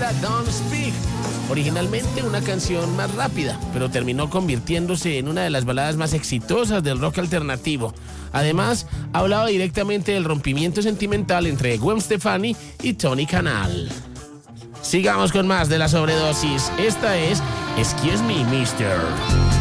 era Don't Speak, originalmente una canción más rápida, pero terminó convirtiéndose en una de las baladas más exitosas del rock alternativo. Además, hablaba directamente del rompimiento sentimental entre Gwen Stefani y Tony Kanal. Sigamos con más de La Sobredosis. Esta es Excuse Me, Mister.